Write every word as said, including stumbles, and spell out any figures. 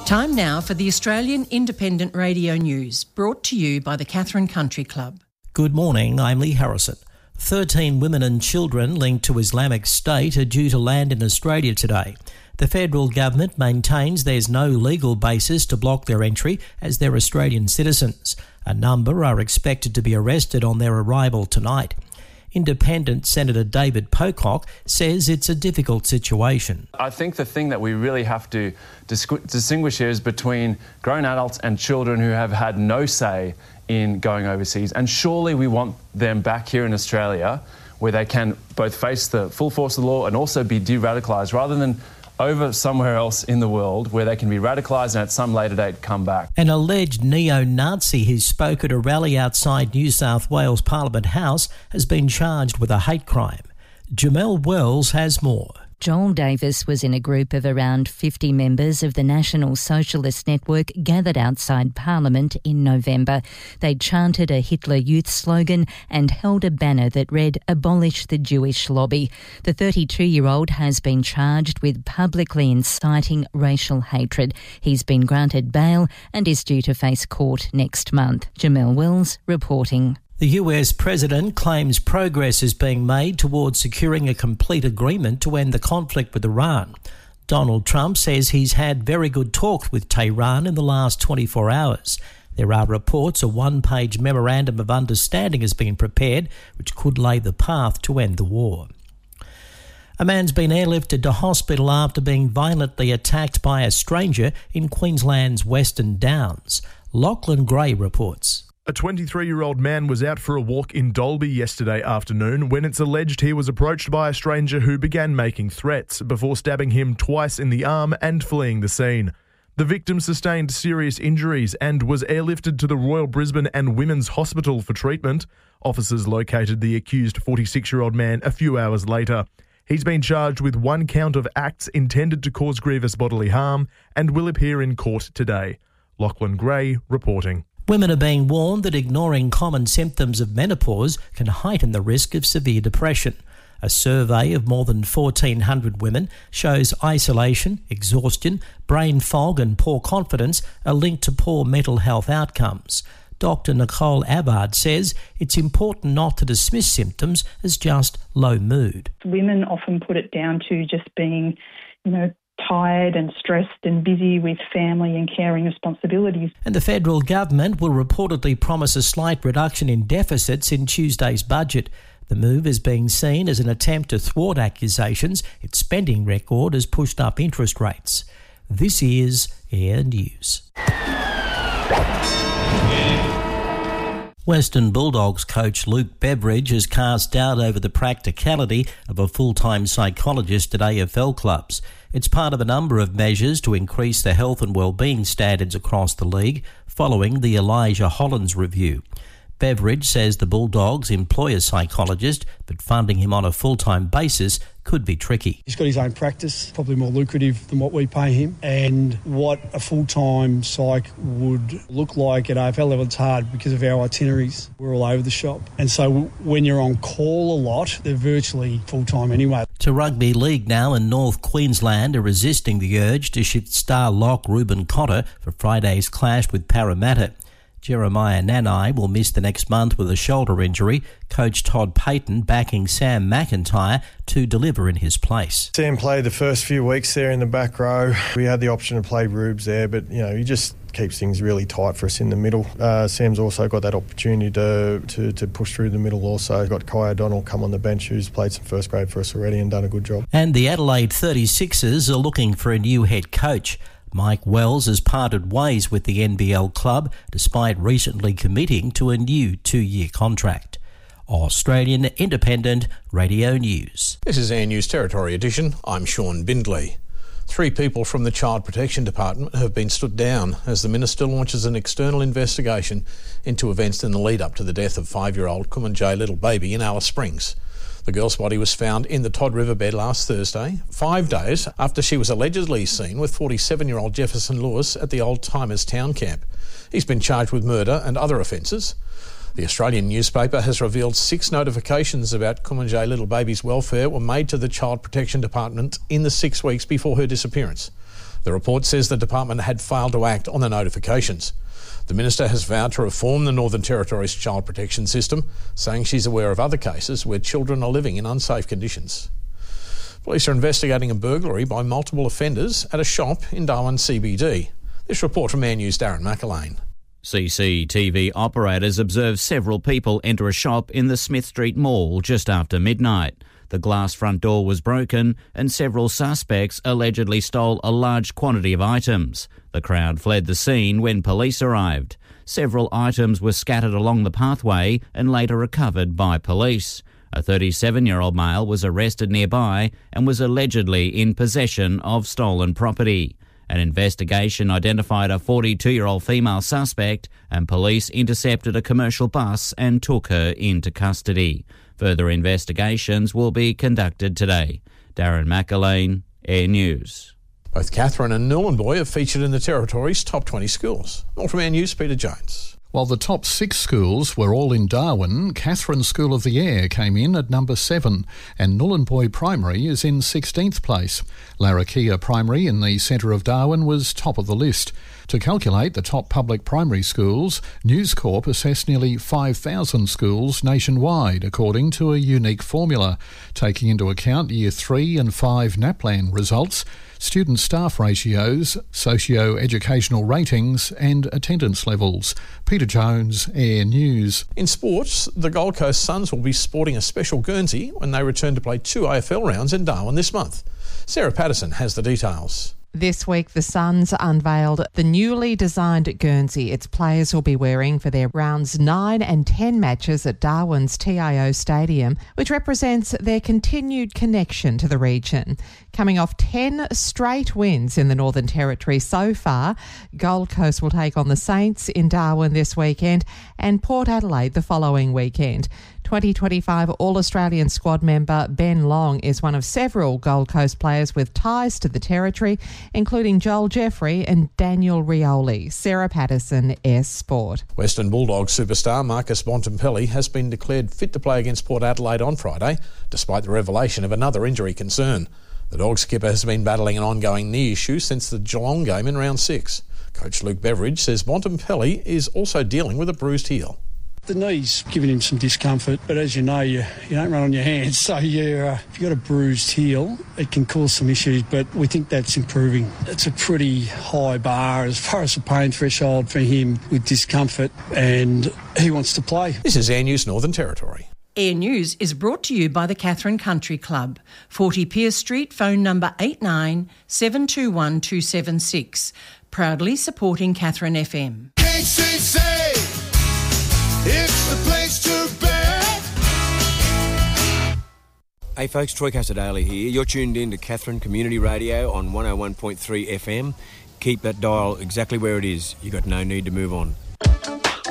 Time now for the Australian Independent Radio News, brought to you by the Katherine Country Club. Good morning, I'm Lee Harrison. thirteen women and children linked to Islamic State are due to land in Australia today. The federal government maintains there's no legal basis to block their entry as they're Australian citizens. A number are expected to be arrested on their arrival tonight. Independent Senator David Pocock says it's a difficult situation. I think the thing that we really have to disqu- distinguish here is between grown adults and children who have had no say in going overseas. And surely we want them back here in Australia where they can both face the full force of the law and also be de-radicalised rather than over somewhere else in the world where they can be radicalised and at some later date come back. An alleged neo-Nazi who spoke at a rally outside New South Wales Parliament House has been charged with a hate crime. Jamelle Wells has more. Joel Davis was in a group of around fifty members of the National Socialist Network gathered outside Parliament in November. They chanted a Hitler Youth slogan and held a banner that read, "Abolish the Jewish lobby." The thirty-two-year-old has been charged with publicly inciting racial hatred. He's been granted bail and is due to face court next month. Jamelle Wells reporting. The U S president claims progress is being made towards securing a complete agreement to end the conflict with Iran. Donald Trump says he's had very good talks with Tehran in the last twenty-four hours. There are reports a one-page memorandum of understanding has been prepared, which could lay the path to end the war. A man's been airlifted to hospital after being violently attacked by a stranger in Queensland's Western Downs. Lachlan Gray reports. A twenty-three-year-old man was out for a walk in Dalby yesterday afternoon when it's alleged he was approached by a stranger who began making threats before stabbing him twice in the arm and fleeing the scene. The victim sustained serious injuries and was airlifted to the Royal Brisbane and Women's Hospital for treatment. Officers located the accused forty-six-year-old man a few hours later. He's been charged with one count of acts intended to cause grievous bodily harm and will appear in court today. Lachlan Gray reporting. Women are being warned that ignoring common symptoms of menopause can heighten the risk of severe depression. A survey of more than fourteen hundred women shows isolation, exhaustion, brain fog and poor confidence are linked to poor mental health outcomes. Doctor Nicole Abbard says it's important not to dismiss symptoms as just low mood. Women often put it down to just being, you know, tired and stressed and busy with family and caring responsibilities. And the federal government will reportedly promise a slight reduction in deficits in Tuesday's budget. The move is being seen as an attempt to thwart accusations its spending record has pushed up interest rates. This is Air News. Western Bulldogs coach Luke Beveridge has cast doubt over the practicality of a full-time psychologist at A F L clubs. It's part of a number of measures to increase the health and wellbeing standards across the league following the Elijah Hollins review. Beveridge says the Bulldogs employ a psychologist, but funding him on a full-time basis could be tricky. He's got his own practice, probably more lucrative than what we pay him, and what a full-time psych would look like at A F L level, it's hard because of our itineraries. We're all over the shop, and so when you're on call a lot, they're virtually full-time anyway. To rugby league now, and North Queensland are resisting the urge to shift star lock Ruben Cotter for Friday's clash with Parramatta. Jeremiah Nanai will miss the next month with a shoulder injury. Coach Todd Payton backing Sam McIntyre to deliver in his place. Sam played the first few weeks there in the back row. We had the option to play Rubes there, but you know he just keeps things really tight for us in the middle. Uh, Sam's also got that opportunity to, to to push through the middle also. Got Kai O'Donnell come on the bench who's played some first grade for us already and done a good job. And the Adelaide thirty-sixers are looking for a new head coach. Mike Wells has parted ways with the N B L club despite recently committing to a new two-year contract. Australian Independent Radio News. This is Air News Territory Edition. I'm Sean Bindley. Three people from the Child Protection Department have been stood down as the Minister launches an external investigation into events in the lead-up to the death of five-year-old Kumanjayi little baby in Alice Springs. The girl's body was found in the Todd Riverbed last Thursday, five days after she was allegedly seen with forty-seven-year-old Jefferson Lewis at the Old Timers Town Camp. He's been charged with murder and other offences. The Australian newspaper has revealed six notifications about Kumanjayi little baby's welfare were made to the Child Protection Department in the six weeks before her disappearance. The report says the department had failed to act on the notifications. The Minister has vowed to reform the Northern Territory's child protection system, saying she's aware of other cases where children are living in unsafe conditions. Police are investigating a burglary by multiple offenders at a shop in Darwin C B D. This report from Air News' Darren McAlane. C C T V operators observed several people enter a shop in the Smith Street Mall just after midnight. The glass front door was broken and several suspects allegedly stole a large quantity of items. The crowd fled the scene when police arrived. Several items were scattered along the pathway and later recovered by police. A thirty-seven-year-old male was arrested nearby and was allegedly in possession of stolen property. An investigation identified a forty-two-year-old female suspect and police intercepted a commercial bus and took her into custody. Further investigations will be conducted today. Darren McAlane, Air News. Both Katherine and Nhulunbuy have featured in the Territory's top twenty schools. More from Air News' Peter Jones. While the top six schools were all in Darwin, Katherine School of the Air came in at number seven and Nhulunbuy Primary is in sixteenth place. Larrakia Primary in the centre of Darwin was top of the list. To calculate the top public primary schools, News Corp assessed nearly five thousand schools nationwide according to a unique formula, taking into account Year three and five NAPLAN results, student staff ratios, socio-educational ratings and attendance levels. Peter Jones, Air News. In sports, the Gold Coast Suns will be sporting a special Guernsey when they return to play two A F L rounds in Darwin this month. Sarah Patterson has the details. This week, the Suns unveiled the newly designed Guernsey its players will be wearing for their rounds nine and ten matches at Darwin's T I O Stadium, which represents their continued connection to the region. Coming off ten straight wins in the Northern Territory so far, Gold Coast will take on the Saints in Darwin this weekend and Port Adelaide the following weekend. twenty twenty-five All-Australian squad member Ben Long is one of several Gold Coast players with ties to the Territory, including Joel Jeffrey and Daniel Rioli. Sarah Patterson, S Sport. Western Bulldogs superstar Marcus Bontempelli has been declared fit to play against Port Adelaide on Friday, despite the revelation of another injury concern. The Dog skipper has been battling an ongoing knee issue since the Geelong game in round six. Coach Luke Beveridge says Bontempelli is also dealing with a bruised heel. The knee's giving him some discomfort, but as you know, you, you don't run on your hands, so you, uh, if you've got a bruised heel, it can cause some issues, but we think that's improving. It's a pretty high bar as far as the pain threshold for him with discomfort, and he wants to play. This is Air News Northern Territory. Air News is brought to you by the Katherine Country Club, forty Pierce Street, phone number eight nine seven two one two seven six. Proudly supporting Katherine F M. K C C, it's the place to be. Hey folks, Troy Casadale here. You're tuned in to Katherine Community Radio on one oh one point three F M. Keep that dial exactly where it is. You've got no need to move on.